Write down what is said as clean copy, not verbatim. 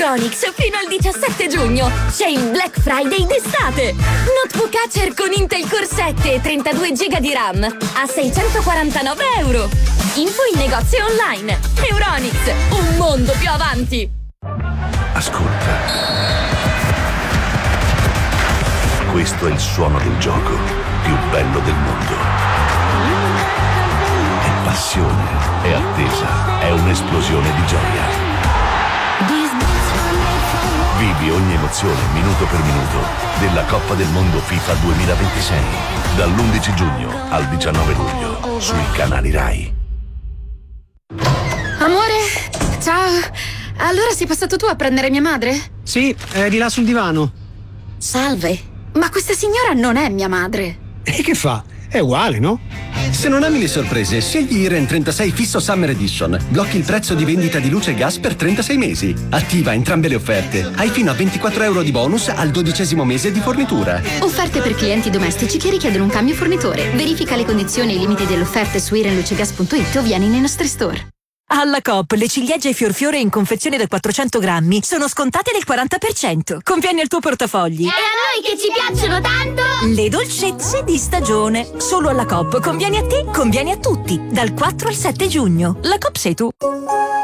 Euronix fino al 17 giugno. C'è il Black Friday d'estate. Notebook Acer con Intel Core 7 e 32 GB di RAM a €649. Info in negozio online. Euronix, un mondo più avanti. Ascolta. Questo è il suono del gioco più bello del mondo. È passione, è attesa, è un'esplosione di gioia. Vivi ogni emozione minuto per minuto della Coppa del Mondo FIFA 2026 dall'11 giugno al 19 luglio sui canali Rai. Amore, ciao. Allora sei passato tu a prendere mia madre? Sì, è di là sul divano. Salve, ma questa signora non è mia madre. E che fa? È uguale, no? Se non ami le sorprese, scegli Iren 36 Fisso Summer Edition. Blocchi il prezzo di vendita di luce e gas per 36 mesi. Attiva entrambe le offerte. Hai fino a €24 di bonus al 12° mese di fornitura. Offerte per clienti domestici che richiedono un cambio fornitore. Verifica le condizioni e i limiti delle offerte su irenlucegas.it o vieni nei nostri store. Alla Coop le ciliegie e fiorfiore in confezione da 400 grammi sono scontate del 40%. Convieni al tuo portafogli. E a noi che ci piacciono tanto! Le dolcezze di stagione. Solo alla Coop. Convieni a te, convieni a tutti. Dal 4 al 7 giugno. La Coop sei tu.